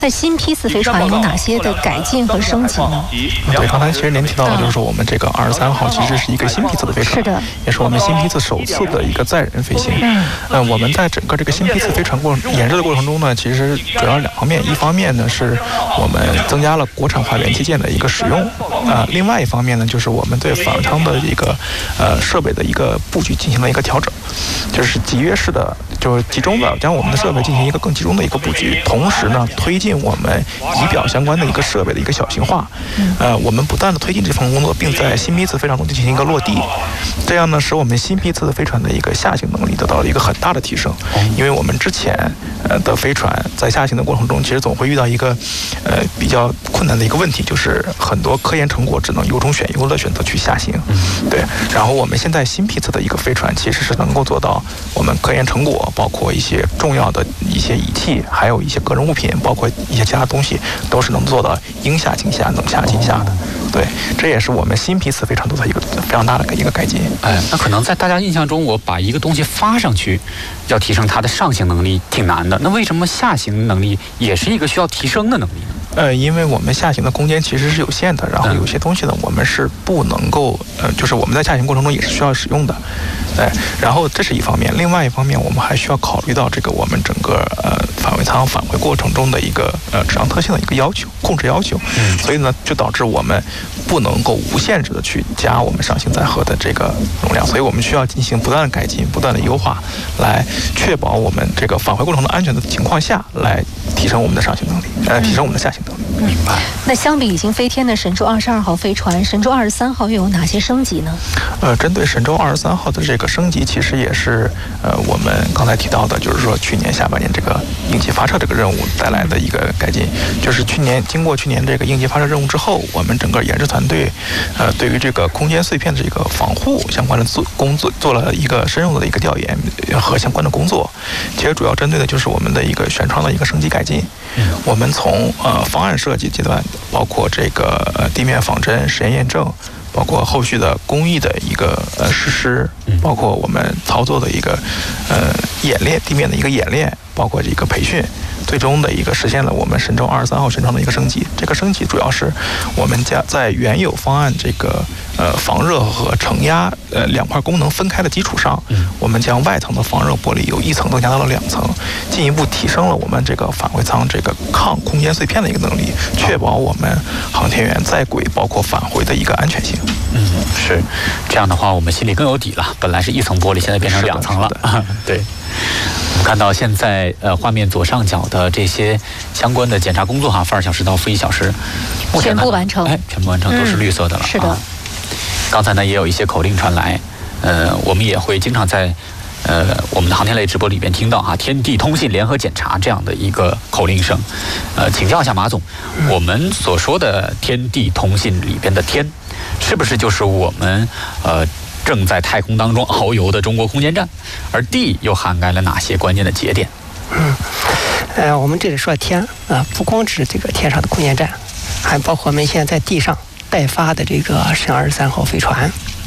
那新批次飞船有哪些的改进和升级呢？ 对，刚才其实您提到的就是说我们这个23号其实是一个新批次的飞船， 是的， 也是我们新批次首次的一个载人飞行。我们在整个这个新批次飞船研制的过程中呢，其实主要两方面，一方面呢是我们增加了国产化元器件的一个使用，另外一方面呢就是我们对返舱的一个设备的一个布局进行了一个调整，就是集约式的，就是集中的将我们的设备进行一个更集中的一个布局，同时呢推进我们仪表相关的一个设备的一个小型化。我们不断的推进这份工作，并在新批次飞船中进行一个落地，这样呢使我们新批次的飞船的一个下行能力得到了一个很大的提升。因为我们之前的飞船在下行的过程中，其实总会遇到一个比较困难的一个问题，就是很多科研成果只能由中选优的选择去下行。对，然后我们现在新批次的一个飞船其实是能够做到我们科研成果，包括一些重要的一些仪器，还有一些个人物品，包括一些其他东西，都是能做到应下尽下，能下尽下的。对，这也是我们新批次飞船做的一个非常大的一个改进。 那可能在大家印象中，我把一个东西发上去，要提升它的上行能力挺难的。那为什么下行能力也是一个需要提升的能力呢？ 因为我们下行的空间其实是有限的，然后有些东西呢，我们是不能够，就是我们在下行过程中也是需要使用的，然后这是一方面，另外一方面我们还需要考虑到这个我们整个返回舱返回过程中的一个质量特性的一个要求，控制要求，所以呢就导致我们不能够无限制的去加我们上行载荷的这个容量，所以我们需要进行不断的改进，不断的优化，来确保我们这个返回过程的安全的情况下，来提升我们的上行能力，提升我们的下行能力。 明白。 那相比已经飞天的神舟22号飞船，神舟23号又有哪些升级呢？ 针对神舟23号的这个升级，其实也是我们刚才提到的，就是说去年下半年这个应急发射这个任务带来的一个改进。就是经过去年这个应急发射任务之后，我们整个研制团队对于这个空间碎片的这个防护相关的工作做了一个深入的一个调研和相关的工作。其实主要针对的就是我们的一个舷窗的一个升级改进。我们从方案设计阶段，包括这个地面仿真、实验验证，包括后续的工艺的一个实施，包括我们操作的一个演练，地面的一个演练，包括这个培训，最终的一个实现了我们神舟23号舷窗的一个升级。这个升级主要是我们在原有方案这个防热和承压两块功能分开的基础上，我们将外层的防热玻璃由1层增加到了2层，进一步提升了我们这个返回舱这个抗空间碎片的一个能力，确保我们航天员在轨包括返回的一个安全性。 是这样的话，我们心里更有底了。本来是1层玻璃，现在变成2层了。对。我们看到现在画面左上角的这些相关的检查工作12小时到负1小时， 全部完成， 全部完成，都是绿色的了。 是的。 刚才呢也有一些口令传来，我们也会经常在我们的航天类直播里边听到天地通信联合检查这样的一个口令声。请教一下马总，我们所说的天地通信里边的天，是不是就是我们正在太空当中遨游的中国空间站？而地又涵盖了哪些关键的节点？ 我们这里说天不光指这个天上的空间站，还包括我们现在在地上待发的这个神23号飞船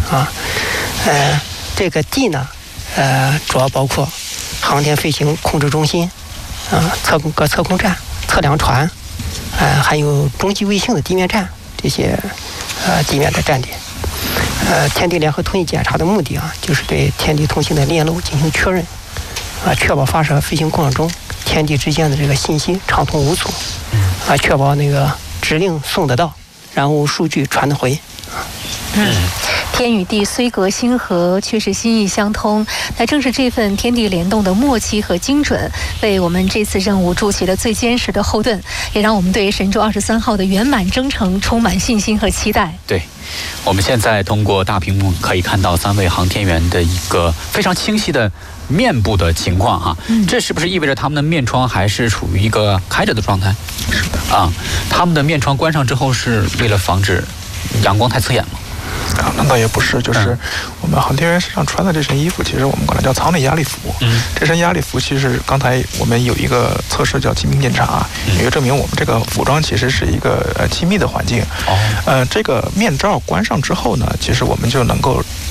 这个地呢，主要包括航天飞行控制中心各测控站、测量船，还有中继卫星的地面站，这些地面的站点。天地联合通信检查的目的就是对天地通信的链路进行确认，确保发射飞行过程中天地之间的这个信息畅通无阻，确保那个指令送得到，然后数据传得回。 天与地虽隔星河，却是心意相通。那正是这份天地联动的默契和精准，为我们这次任务筑起了最坚实的后盾，也让我们对神舟23号的圆满征程充满信心和期待。 对，我们现在通过大屏幕可以看到3位航天员的一个非常清晰的面部的情况这是不是意味着他们的面窗还是处于一个开着的状态？ 是的他们的面窗关上之后是为了防止阳光太刺眼吗？ 那倒也不是，就是我们航天员身上穿的这身衣服，其实我们管它叫舱内压力服。这身压力服其实刚才我们有一个测试叫气密检查，也就证明我们这个服装其实是一个气密的环境。这个面罩关上之后呢，其实我们就能够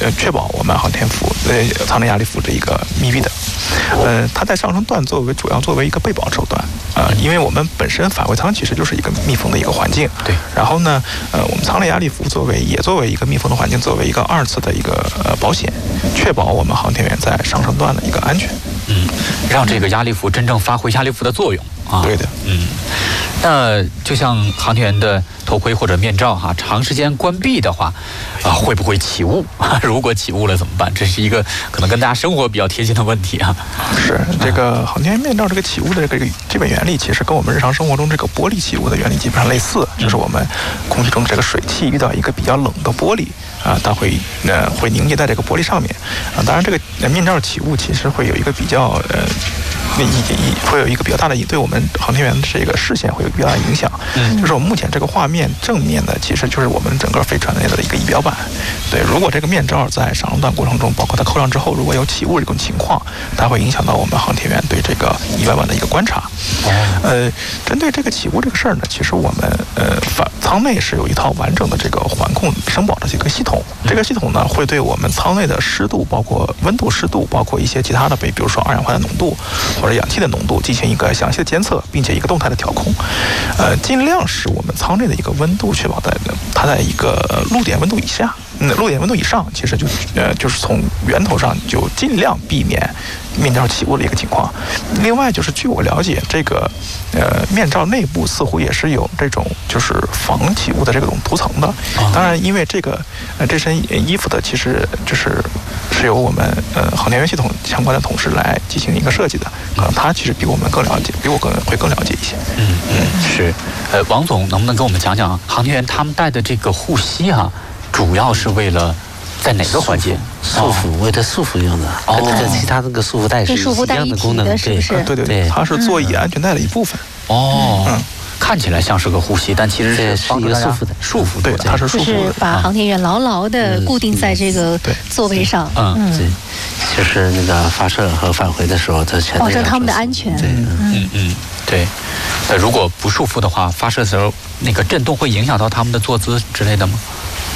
确保我们航天服舱内压力服的一个密闭的。它在上升段主要作为一个备保手段。因为我们本身返回舱其实就是一个密封的一个环境。 对。 然后呢，我们舱内压力服作为一个密封的环境，作为一个2次的一个保险，确保我们航天员在上升段的一个安全。 让这个压力服真正发挥压力服的作用啊。 对的。 那就像航天员的头盔或者面罩长时间关闭的话，会不会起雾？如果起雾了怎么办？这是一个可能跟大家生活比较贴近的问题啊。 是这个航天员面罩这个起雾的这个基本原理，其实跟我们日常生活中这个玻璃起雾的原理基本上类似，就是我们空气中这个水汽遇到一个比较冷的玻璃它会凝结在这个玻璃上面当然这个面罩起雾其实会有一个比较会有一个比较大的对我们航天员的这个视线会有比较大的影响。就是我们目前这个画面正面的其实就是我们整个飞船内的一个仪表板。对，如果这个面罩在上升段过程中，包括它扣上之后，如果有起雾这种情况，它会影响到我们航天员对这个仪表板的一个观察。针对这个起雾这个事儿呢，其实我们舱内是有一套完整的这个环控声保的这个系统。这个系统呢，会对我们舱内的湿度，包括温度、湿度，包括一些其他的比如说二氧化碳浓度或者氧气的浓度进行一个详细的监测，并且一个动态的调控。尽量使我们舱内的一个温度确保它在一个露点温度以下。露点温度以上，其实就是从源头上就尽量避免面罩起雾的一个情况。另外就是据我了解，这个面罩内部似乎也是有这种就是防起雾的这种涂层的。当然，因为这身衣服的其实是由我们航天员系统相关的同事来进行一个设计的，可能他其实比我们更了解，比我会更了解一些。 是。王总能不能跟我们讲讲航天员他们戴的这个护膝主要是为了在哪个环节？ 束缚，为了束缚用的。跟其他那个束缚带是一样的功能， 对，它是座椅安全带的一部分。 看起来像是个护膝，但其实是一个束缚。 对，它是束缚的。 就是把航天员牢牢的固定在这个座位上。 对，就是那个发射和返回的时候， 保证他们的安全。 对。如果不束缚的话，发射的时候那个震动会影响到他们的坐姿之类的吗？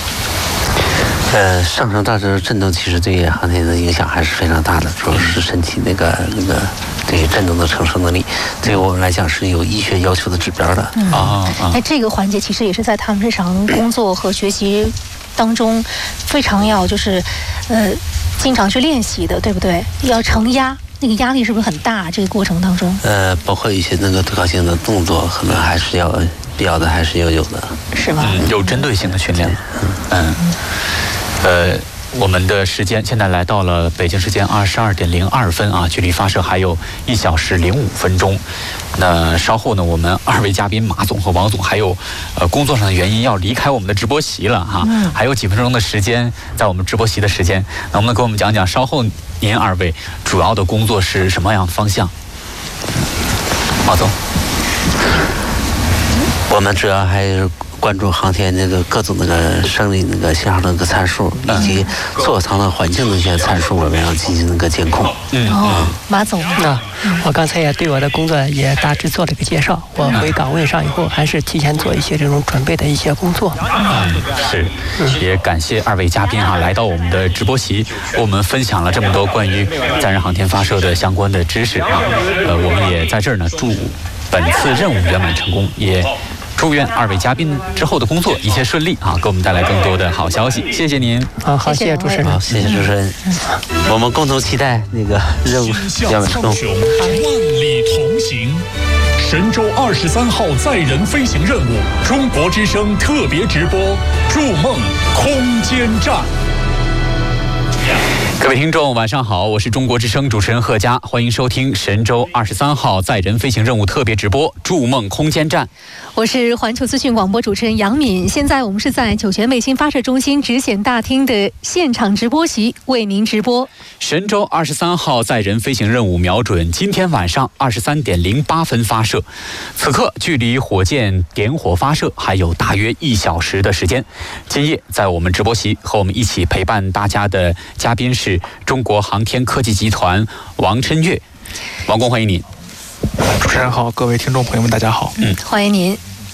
上升到这震动，其实对航天员的影响还是非常大的，主要是身体那个对震动的承受能力，对于我们来讲是有医学要求的指标的。 那这个环节其实也是在他们日常工作和学习当中非常要经常去练习的，对不对？要承压。那个压力是不是很大？这个过程当中， 包括一些那个对抗性的动作，可能还是必要的，还是要有的， 是吗？ 有针对性的训练。我们的时间现在来到了北京时间22:02分距离发射还有1小时05分钟。那稍后呢，我们2位嘉宾马总和王总还有工作上的原因要离开我们的直播席了还有几分钟的时间在我们直播席的时间，能不能给我们讲讲稍后您2位主要的工作是什么样的方向？马总， 我们主要还是关注航天那个各种那个生理那个信号的那个参数，以及座舱的环境的一些参数，我们要进行那个监控。 马总， 我刚才也对我的工作也大致做了个介绍。我回岗位上以后，还是提前做一些这种准备的一些工作。 是，也感谢2位嘉宾来到我们的直播席，为我们分享了这么多关于载人航天发射的相关的知识我们也在这儿呢，祝本次任务圆满成功，也祝愿2位嘉宾之后的工作一切顺利给我们带来更多的好消息。谢谢您。 好，谢谢主持人。 好，谢谢主持人。我们共同期待那个任务圆满成功。 万里同行。神舟23号载人飞行任务，中国之声特别直播，筑梦空间站。 各位听众晚上好，我是中国之声主持人贺佳，欢迎收听神舟23号载人飞行任务特别直播筑梦空间站。 我是环球资讯广播主持人杨敏，现在我们是在酒泉卫星发射中心直显大厅的现场直播席为您直播。 神舟23号载人飞行任务瞄准今天晚上23:08分发射，此刻距离火箭点火发射还有大约1小时的时间。今夜在我们直播席和我们一起陪伴大家的嘉宾是中国航天科技集团王琛岳。王工，欢迎您。 主持人好，各位听众朋友们大家好。 欢迎您。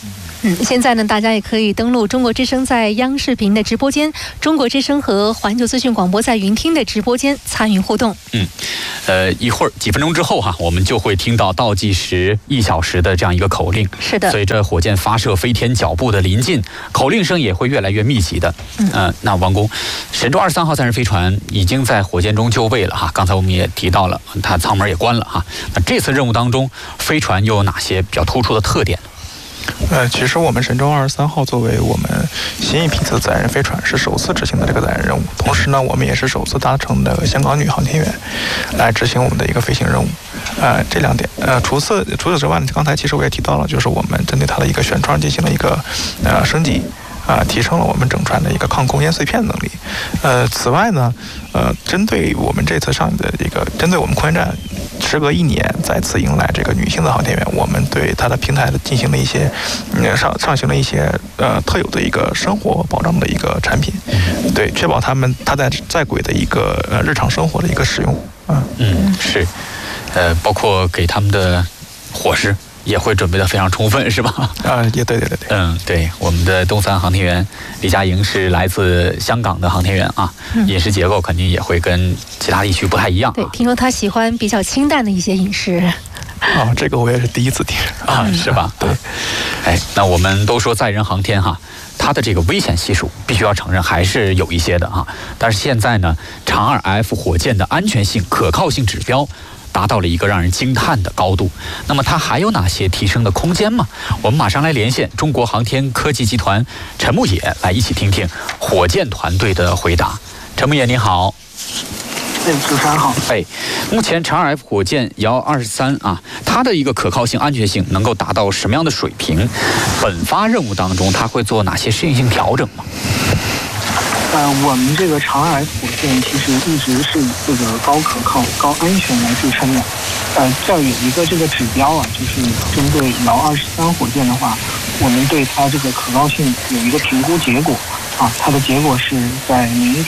现在呢，大家也可以登录中国之声在央视频的直播间，中国之声和环球资讯广播在云听的直播间参与互动。 一会儿几分钟之后我们就会听到倒计时1小时的这样一个口令。 是的， 随着火箭发射飞天脚步的临近，口令声也会越来越密集的。那王工，神舟23号载人飞船已经在火箭中就位了刚才我们也提到了，它舱门也关了那这次任务当中，飞船又有哪些比较突出的特点？ 其实我们神舟23号作为我们新一批次载人飞船是首次执行的这个载人任务，同时呢，我们也是首次搭乘的香港女航天员来执行我们的一个飞行任务。这2点。除此之外呢，刚才其实我也提到了，就是我们针对它的一个舷窗进行了一个升级。提升了我们整船的一个抗空烟碎片能力。此外呢，针对我们这次上的针对我们空间站时隔1年再次迎来这个女性的航天员，我们对它的平台进行了一些上行了一些特有的一个生活保障的一个产品，对，确保它在轨的一个日常生活的一个使用。 是，包括给他们的伙食也会准备得非常充分，是吧？ 也对。 对，我们的东3航天员李佳莹是来自香港的航天员饮食结构肯定也会跟其他地区不太一样。 对，听说他喜欢比较清淡的一些饮食。 这个我也是第一次听是吧？对。那我们都说载人航天它的这个危险系数必须要承认还是有一些的但是现在呢，长2 F 火箭的安全性、可靠性指标达到了一个让人惊叹的高度。那么它还有哪些提升的空间吗？我们马上来连线中国航天科技集团陈牧野，来一起听听火箭团队的回答。陈牧野你好。 主持人好。 目前长2 F 火箭遥23它的一个可靠性、安全性能够达到什么样的水平？本发任务当中它会做哪些适应性调整吗？ 我们这个长2 F 火箭其实一直是以这个高可靠、高安全来著称的。这儿有一个这个指标就是针对遥23火箭的话，我们对它这个可靠性有一个评估结果它的结果是在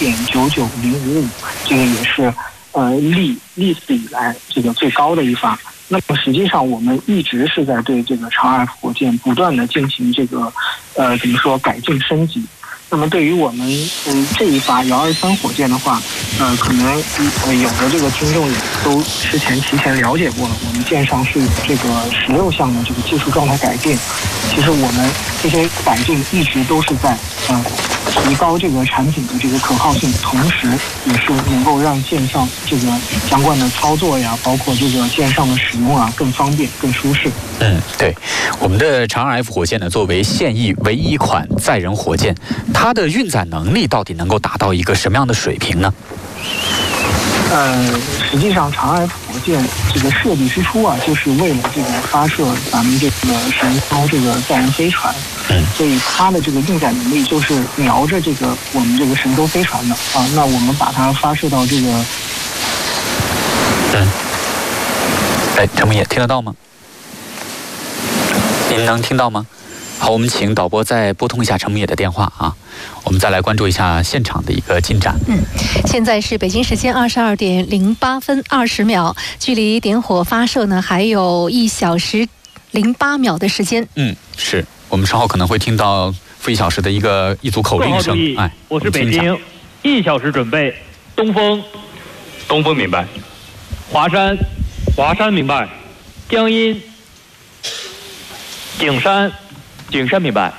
0.99055，这个也是历史以来这个最高的一发。那么实际上我们一直是在对这个长2 F 火箭不断的进行这个改进升级。那么对于我们这一发遥23火箭的话，可能有的这个听众也都提前了解过了，我们舰上是有这个16项的这个技术状态改进。其实我们这些改进一直都是在提高这个产品的这个可靠性，同时也是能够让舰上这个相关的操作呀，包括这个舰上的使用更方便、更舒适。 对，我们的长2 F 火箭呢，作为现役唯一一款载人火箭，它的运载能力到底能够达到一个什么样的水平呢？ 实际上长2 F 火箭这个设计之初就是为了这个发射咱们这个神舟这个载人飞船，所以它的这个运载能力就是瞄着这个我们这个神舟飞船的那我们把它发射到这个。 陈牧野听得到吗？您能听到吗？好，我们请导播再拨通一下陈牧野的电话我们再来关注一下现场的一个进展。 现在是北京时间22点08分20秒，距离点火发射呢还有1小时08秒的时间。 是我们稍后可能会听到负1小时的一组口令声。 我是北京，1小时准备，东风明白，华山明白，江阴，景山明白。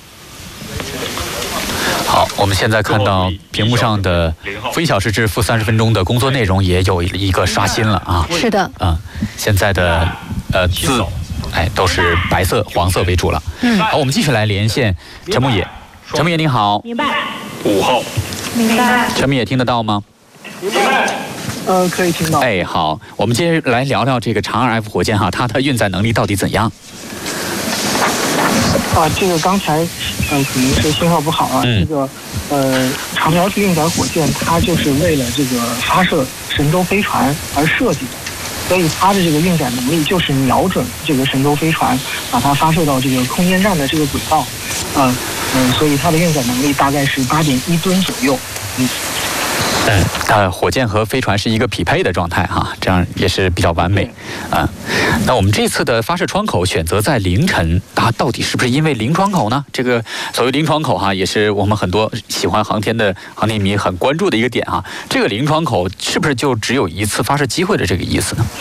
好，我们现在看到屏幕上的负1小时至负30分钟的工作内容也有一个刷新了是的。 现在的字都是白色、黄色为主了。好，我们继续来连线陈牧野。陈牧野你好。 明白。 5号。 明白。 陈牧野听得到吗？ 明白。可以听到。 好，我们接着来聊聊这个长2 F 火箭它的运载能力到底怎样？ 这个刚才可能是信号不好这个长2 F 运载火箭它就是为了这个发射神舟飞船而设计的，所以它的这个运载能力就是瞄准这个神舟飞船，把它发射到这个空间站的这个轨道，所以它的运载能力大概是8.1吨左右。 火箭和飞船是一个匹配的状态哈，这样也是比较完美啊。那我们这次的发射窗口选择在凌晨，到底是不是因为零窗口呢？这个所谓零窗口哈，也是我们很多喜欢航天的航天迷很关注的一个点哈。这个零窗口是不是就只有一次发射机会的这个意思呢？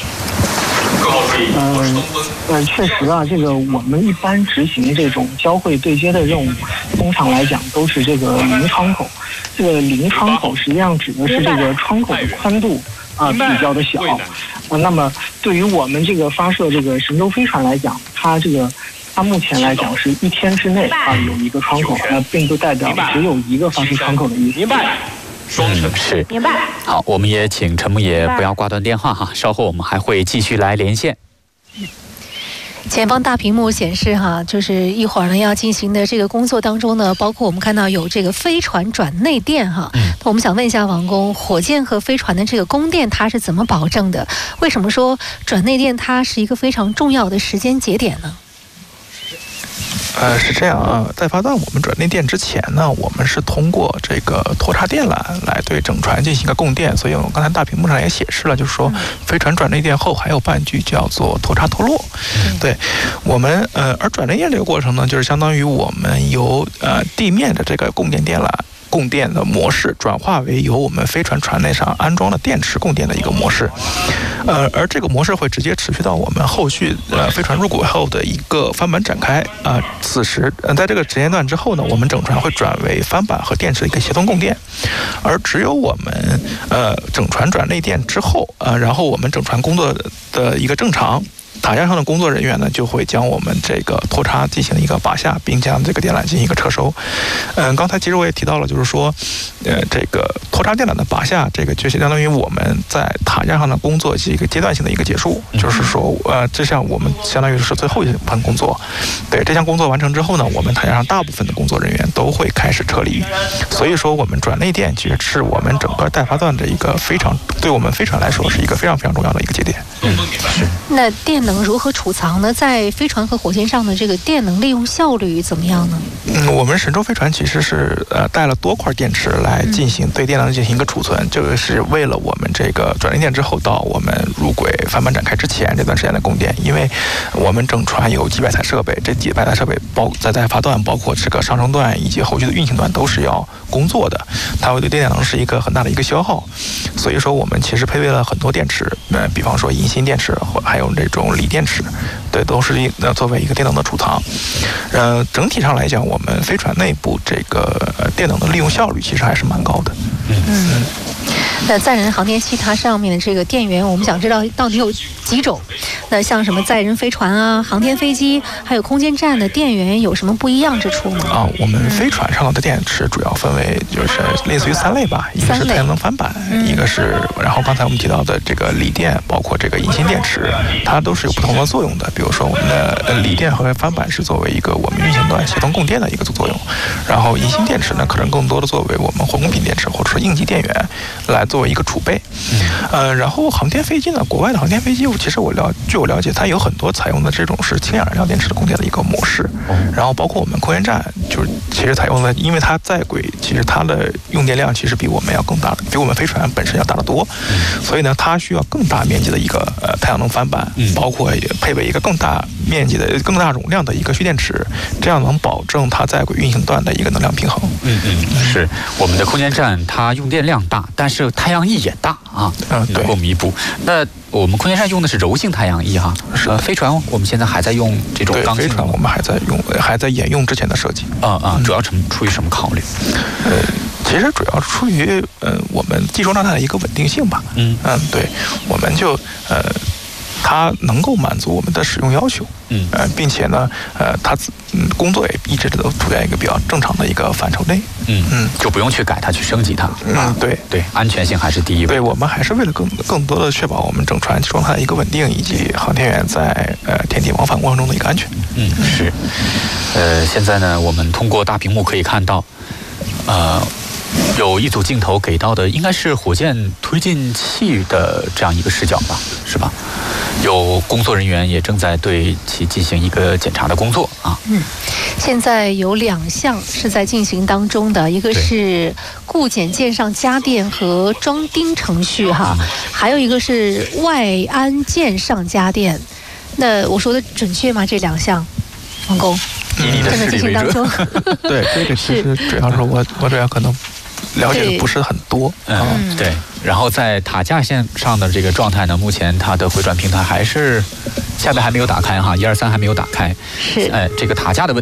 确实啊，这个我们一般执行这种交会对接的任务，通常来讲都是这个零窗口。这个零窗口实际上指的是这个窗口的宽度比较的小。那么对于我们这个发射这个神舟飞船来讲，它目前来讲是1天之内有一个窗口，并不代表只有一个发射窗口的意思。 是， 明白。 好，我们也请陈牧野不要挂断电话哈，稍后我们还会继续来连线。 前方大屏幕显示哈，就是一会儿呢要进行的这个工作当中呢，包括我们看到有这个飞船转内电哈。那我们想问一下王工，火箭和飞船的这个供电它是怎么保证的？为什么说转内电它是一个非常重要的时间节点呢？ 是这样啊，在发断我们转内电之前呢，我们是通过这个拖插电缆来对整船进行一个供电，所以我刚才大屏幕上也显示了，就是说飞船转内电后还有半句叫做拖插脱落。对，我们而转内电这个过程呢，就是相当于我们由地面的这个供电电缆供电的模式转化为由我们飞船船内上安装的电池供电的一个模式，而这个模式会直接持续到我们后续飞船入轨后的一个帆板展开此时在这个时间段之后呢，我们整船会转为帆板和电池的一个协同供电，而只有我们整船转内电之后然后我们整船工作的一个正常。塔架上的工作人员呢，就会将我们这个拖插进行一个拔下，并将这个电缆进行一个撤收。刚才其实我也提到了，就是说，这个拖插电缆的拔下，这个就相当于我们在塔架上的工作是一个阶段性的一个结束，就是说，这项我们相当于是最后一份工作。对，这项工作完成之后呢，我们塔架上大部分的工作人员都会开始撤离。所以说，我们转内电其实是我们整个待发段的一个非常，对我们飞船来说是一个非常非常重要的一个节点。 是。那电能如何储藏呢？在飞船和火箭上的这个电能利用效率怎么样呢？ 我们神舟飞船其实是带了多块电池来进行对电能进行一个储存，这个是为了我们这个转内电之后到我们入轨帆板展开之前这段时间的供电，因为我们整船有几百台设备，这几百台设备在待发段，包括这个上升段以及后续的运行段都是要工作的，它会对电能是一个很大的一个消耗，所以说我们其实配备了很多电池，比方说银锌电池还有这种锂电池，对，都是作为一个电能的储藏。整体上来讲，我们飞船内部这个电能的利用效率其实还是蛮高的。 那载人航天器它上面的这个电源，我们想知道到底有几种？那像什么载人飞船啊、航天飞机，还有空间站的电源有什么不一样之处吗？ 我们飞船上的电池主要分为就是类似于3类吧，一个是太阳能帆板，一个是，然后刚才我们提到的这个锂电，包括这个银锌电池，它都是有不同的作用的。比如说我们的锂电和帆板是作为一个我们运行段协同供电的一个作用，然后银锌电池呢，可能更多的作为我们火供品电池或者说应急电源来作为一个储备。然后航天飞机呢，国外的航天飞机，其实据我了解，它有很多采用的这种是氢氧燃料电池的供电的一个模式。然后包括我们空间站，就是其实采用的，因为它在轨，其实它的用电量其实比我们要更大，比我们飞船本身要大得多。所以呢，它需要更大面积的一个太阳能帆板，包括配备一个更大面积的、更大容量的一个蓄电池，这样能保证它在轨运行段的一个能量平衡。 是我们的空间站，它用电量大，但是太阳翼也大啊，能够弥补。那我们空间站用的是柔性太阳翼哈，飞船我们现在还在用这种钢性的。 飞船我们还在沿用之前的设计。 主要出于什么考虑？ 其实主要是出于我们技术状态的一个稳定性吧。对，我们就它能够满足我们的使用要求。并且呢，它工作也一直都处在一个比较正常的一个范畴内。 就不用去改它，去升级它。对，安全性还是第一位。 对，我们还是为了更多的确保我们整船状态的一个稳定，以及航天员在天地往返过程中的一个安全。 是。现在呢，我们通过大屏幕可以看到，有一组镜头给到的应该是火箭推进器的这样一个视角吧，是吧？有工作人员也正在对其进行一个检查的工作啊。 现在有2项是在进行当中的，一个是固件件上加电和装钉程序哈，还有一个是外安件上加电。那我说的准确吗？这2项，王工，正在进行当中。 对，这个其实主要是我主要可能了解的不是很多。 对。然后在塔架线上的这个状态呢，目前它的回转平台还是下面还没有打开哈，1、2、3还没有打开。 是。 这个塔架的问题。